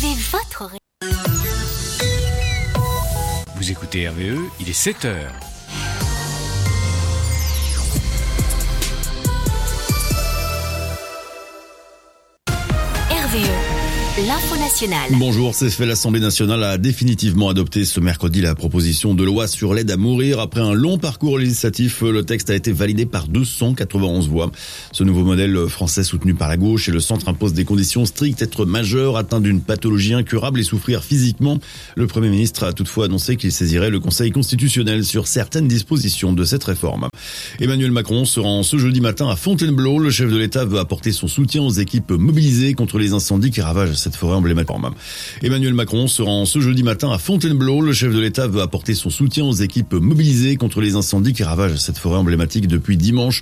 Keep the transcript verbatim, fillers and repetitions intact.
C'est votre ré... Vous écoutez R V E, il est sept heures. R V E, l'info nationale. Bonjour, c'est fait. L'Assemblée nationale a définitivement adopté ce mercredi la proposition de loi sur l'aide à mourir. Après un long parcours législatif, le texte a été validé par deux cent quatre-vingt-onze voix. Ce nouveau modèle français soutenu par la gauche et le centre impose des conditions strictes, être majeur, atteint d'une pathologie incurable et souffrir physiquement. Le Premier ministre a toutefois annoncé qu'il saisirait le Conseil constitutionnel sur certaines dispositions de cette réforme. Emmanuel Macron se rend ce jeudi matin à Fontainebleau. Le chef de l'État veut apporter son soutien aux équipes mobilisées contre les incendies qui ravagent cette forêt emblématique. Emmanuel Macron se rend ce jeudi matin à Fontainebleau. Le chef de l'État veut apporter son soutien aux équipes mobilisées contre les incendies qui ravagent cette forêt emblématique depuis dimanche.